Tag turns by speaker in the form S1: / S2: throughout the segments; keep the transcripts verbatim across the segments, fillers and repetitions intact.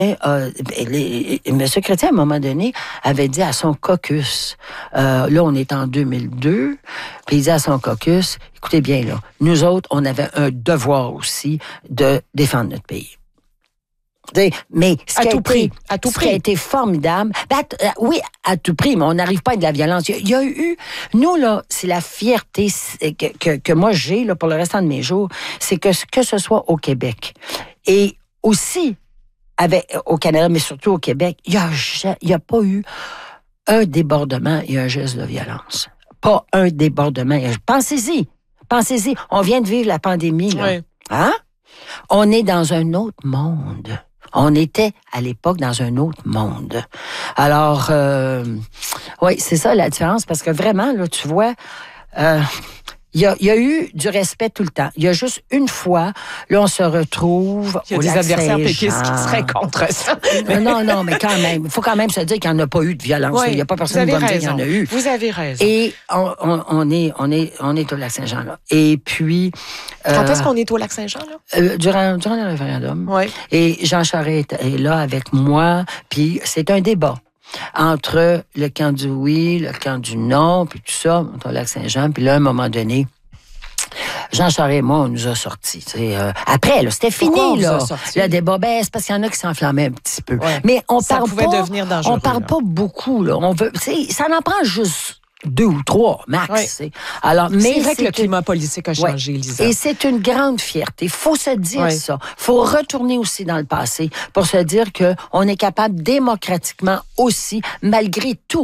S1: Euh, les, M. Chrétien, à un moment donné, avait dit à son caucus, euh, là, on est en deux mille deux, puis il dit à son caucus, écoutez bien, là, nous autres, on avait un devoir aussi de défendre notre pays. Mais ce
S2: à
S1: qui,
S2: tout
S1: a
S2: prix,
S1: été,
S2: à tout
S1: ce
S2: prix.
S1: qui a été formidable, ben, à, euh, oui, à tout prix, mais on n'arrive pas à de la violence. Il y, y a eu, nous, là, c'est la fierté que, que, que moi j'ai là, pour le restant de mes jours, c'est que, que ce soit au Québec et aussi avec, au Canada, mais surtout au Québec, il n'y a, y a pas eu un débordement et un geste de violence. Pas un débordement. Pensez-y, pensez-y. On vient de vivre la pandémie, là.
S2: Oui.
S1: Hein? On est dans un autre monde. On était, à l'époque, dans un autre monde. Alors, euh, oui, c'est ça la différence, parce que vraiment, là, tu vois, euh, il y a, il y a eu du respect tout le temps. Il y a juste une fois, là, on se retrouve
S2: il y a
S1: au
S2: des
S1: lac
S2: adversaires
S1: Saint-Jean.
S2: péquistes qui seraient contre ça.
S1: Non, non, mais quand même, il faut quand même se dire qu'il n'y en a pas eu de violence.
S2: Oui,
S1: il n'y a pas personne qui va me dire qu'il y en a eu.
S2: Vous avez raison.
S1: Et on, on, on, est, on, est, on est au lac Saint-Jean, là. Et puis...
S2: Quand
S1: euh,
S2: est-ce qu'on est au lac Saint-Jean, là?
S1: Euh, durant, durant le référendum.
S2: Oui.
S1: Et Jean Charest est là avec moi, puis c'est un débat entre le camp du oui, le camp du non, puis tout ça, au lac Saint-Jean. Puis là, à un moment donné, Jean Charest et moi, on nous a sortis. Euh, après, là, c'était fini, là. Le débat baisse parce qu'il y en a qui s'enflammaient un petit peu. Ouais. Mais on
S2: ça
S1: parle
S2: pouvait
S1: pas,
S2: devenir dangereux.
S1: On parle
S2: là.
S1: pas beaucoup, là. On veut, ça n'en prend juste deux ou trois, max.
S2: Oui.
S1: Alors, mais
S2: c'est vrai que le climat
S1: une...
S2: politique a changé,
S1: ouais.
S2: Lisa.
S1: Et c'est une grande fierté. Il faut se dire
S2: oui.
S1: ça. Il faut retourner aussi dans le passé pour se dire qu'on est capable démocratiquement aussi, malgré tout,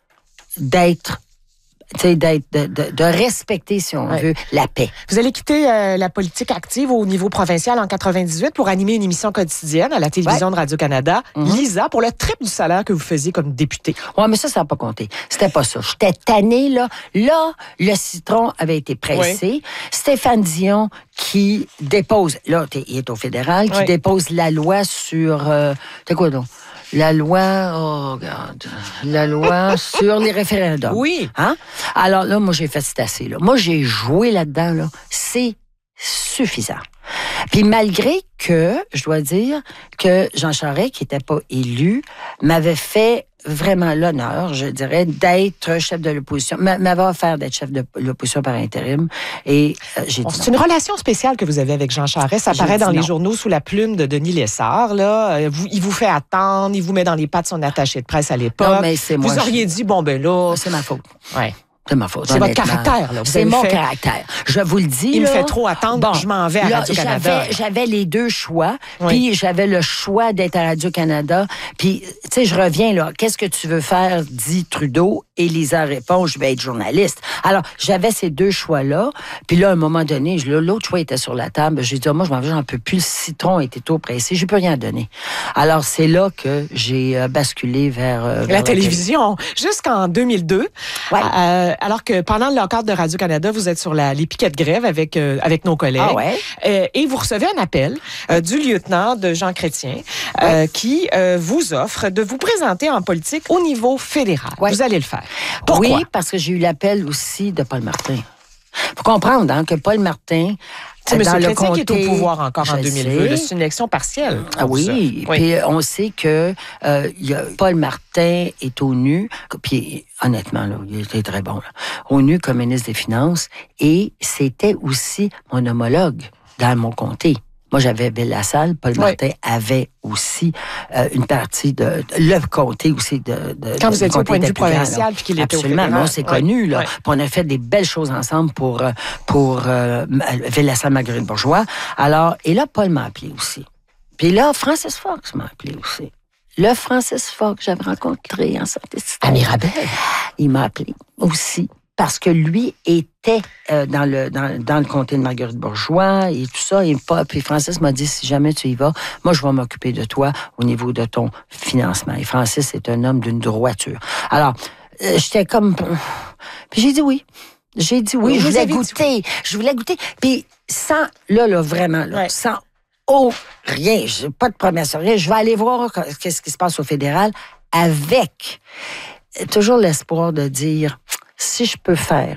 S1: d'être... D'être, de, de, de respecter, si on ouais. veut, la paix.
S2: Vous allez quitter euh, la politique active au niveau provincial en quatre-vingt-dix-huit pour animer une émission quotidienne à la télévision ouais. de Radio-Canada. Mm-hmm. Lisa, pour le triple du salaire que vous faisiez comme députée.
S1: Oui, mais ça, ça n'a pas compté. C'était pas ça. J'étais tannée, là. Là, le citron avait été pressé. Oui. Stéphane Dion qui dépose, là, il est au fédéral, qui oui. dépose la loi sur... Euh, c'est quoi donc? La loi, oh, regarde, la loi sur les référendums.
S2: Oui.
S1: Hein? Alors là, moi, j'ai fait c'est assez, là. Moi, j'ai joué là-dedans, là. C'est suffisant. Puis malgré que, je dois dire, que Jean Charest, qui n'était pas élu, m'avait fait vraiment l'honneur, je dirais, d'être chef de l'opposition, m'avait offert d'être chef de l'opposition par intérim. Et euh, j'ai dit
S2: C'est une relation spéciale que vous avez avec Jean Charest. Ça apparaît dans non. les journaux sous la plume de Denis Lessard. Là. Vous, il vous fait attendre, il vous met dans les pattes son attaché de presse à l'époque.
S1: Non, mais c'est moi.
S2: Vous auriez
S1: je...
S2: dit, bon, ben là...
S1: C'est ma faute.
S2: Ouais.
S1: C'est ma faute.
S2: C'est votre caractère, là.
S1: C'est mon fait... caractère. Je vous le dis.
S2: Il
S1: là,
S2: me fait trop attendre, bon, je m'en vais à
S1: là,
S2: Radio-Canada.
S1: J'avais, j'avais les deux choix.
S2: Oui.
S1: Puis j'avais le choix d'être à Radio-Canada. Puis, tu sais, je reviens, là. Qu'est-ce que tu veux faire, dit Trudeau. Et Lisa répond, je vais être journaliste. Alors, j'avais ces deux choix-là. Puis là, à un moment donné, l'autre choix était sur la table. J'ai dit, oh, moi, je m'en vais, j'en peux plus. Le citron était trop pressé. J'ai plus rien à donner. Alors, c'est là que j'ai euh, basculé vers... Euh, vers
S2: la, la télévision. Jusqu'en deux mille deux.
S1: Ouais.
S2: Euh, alors que pendant le cadre de Radio-Canada, vous êtes sur la, les piquets de grève avec, euh, avec nos collègues.
S1: Ah ouais.
S2: euh, et vous recevez un appel euh, du lieutenant de Jean Chrétien euh, ouais. qui euh, vous offre de vous présenter en politique au niveau fédéral. Ouais. Vous allez le faire. Pourquoi?
S1: Oui, parce que j'ai eu l'appel aussi de Paul Martin. Il faut comprendre hein, que Paul Martin...
S2: C'est M. Chrétien comté, qui est au pouvoir encore en deux mille deux. C'est une élection partielle.
S1: Ah oui, oui. Puis on sait que euh, y a Paul Martin est au N U, puis honnêtement, là, il était très bon, là, au N U comme ministre des Finances, et c'était aussi mon homologue dans mon comté. Moi, j'avais Bill Lassalle. Paul oui. Martin avait aussi euh, une partie de, de... Le comté aussi de... de
S2: Quand
S1: de,
S2: vous étiez au point de vue provincial, puis qu'il était au fédéral.
S1: Absolument. On s'est
S2: oui.
S1: connus, là.
S2: Oui.
S1: Puis on a fait des belles choses ensemble pour, pour euh, Bill Lassalle-Marguerite-Bourgeois. Alors, et là, Paul m'a appelé aussi. Puis là, Francis Fox m'a appelé aussi. Le Francis Fox que j'avais rencontré en santé.
S2: À Mirabel.
S1: Il m'a appelé aussi. Parce que lui était euh, dans le dans, dans le comté de Marguerite-Bourgeois et tout ça. Et puis Francis m'a dit, si jamais tu y vas, moi, je vais m'occuper de toi au niveau de ton financement. Et Francis est un homme d'une droiture. Alors, euh, j'étais comme... Puis j'ai dit oui. J'ai dit oui, oui je voulais goûter. Oui. Je voulais goûter. Puis sans, là, là, vraiment, là, ouais. sans oh, rien, pas de promesse, rien. Je vais aller voir qu'est-ce qui se passe au fédéral avec toujours l'espoir de dire... Si je peux faire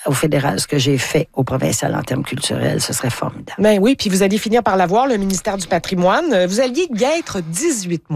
S1: au fédéral ce que j'ai fait au provincial en termes culturels, ce serait formidable.
S2: Ben oui, puis vous alliez finir par l'avoir, le ministère du patrimoine. Vous alliez y être dix-huit mois.